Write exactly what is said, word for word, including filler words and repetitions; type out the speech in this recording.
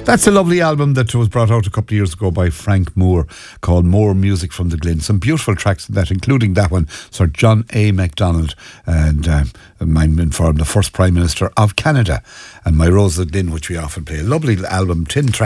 That's a lovely album that was brought out a couple of years ago by Frank Moore called More Music from the Glen. Some beautiful tracks in that, including that one, Sir John A. Macdonald, and um, I'm informed the first Prime Minister of Canada, and My Rose of the Glen, which we often play. A lovely album, ten tracks.